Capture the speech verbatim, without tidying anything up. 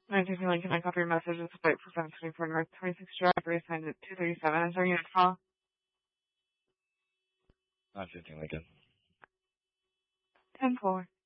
nine fifty Lincoln, I copy your message. It's a flight for seven twenty-four North twenty-sixth Drive, reassigned at two thirty-seven. Is there a unit call? nine fifty Lincoln. ten four.